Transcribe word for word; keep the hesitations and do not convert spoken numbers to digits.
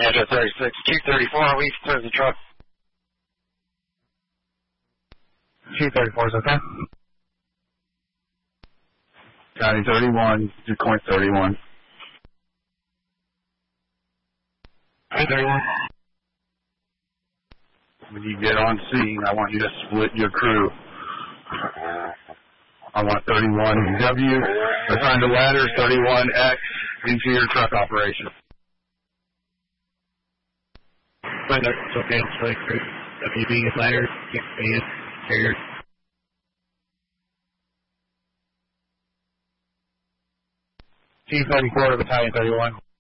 Andrew thirty-six, two thirty-four, we clear the truck. two thirty-four is okay. County thirty-one, two point thirty-one. County thirty-one. When you get on scene, I want you to split your crew. I want thirty-one W, assigned to ladder, thirty-one X, into your truck operation. Weather, it's okay, it's really great. W B is ladder, X B is carrier. T thirty-four to Battalion thirty-one.